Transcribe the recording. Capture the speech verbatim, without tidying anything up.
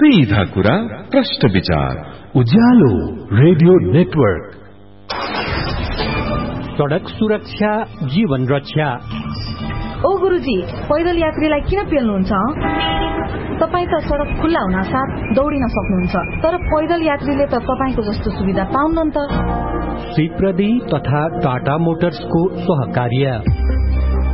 सीधा कुरा प्रश्न विचार उज्यालो रेडियो नेटवर्क। सडक सुरक्षा जीवन रक्षा। ओ गुरुजी, पैदल यात्रीलाई किन पेल्नुहुन्छ? तपाईँ त सडक खुल्ला हुन साथ दौडिन सक्नुहुन्छ, तर पैदल यात्रीले त तपाईको जस्तो सुविधा पाउन्न नि त। सिप्रदी तथा टाटा मोटर्सको सहकार्य